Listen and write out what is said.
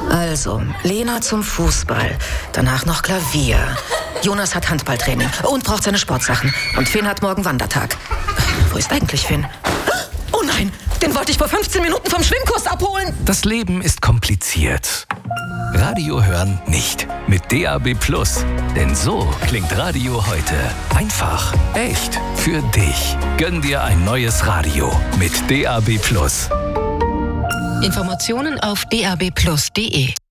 Also, Lena zum Fußball, danach noch Klavier. Jonas hat Handballtraining und braucht seine Sportsachen. Und Finn hat morgen Wandertag. Wo ist eigentlich Finn? Oh nein, den wollte ich vor 15 Minuten vom Schwimmkurs abholen. Das Leben ist kompliziert. Radio hören nicht. Mit DAB+. Denn so klingt Radio heute. Einfach, echt, für dich. Gönn dir ein neues Radio mit DAB+. Informationen auf dabplus.de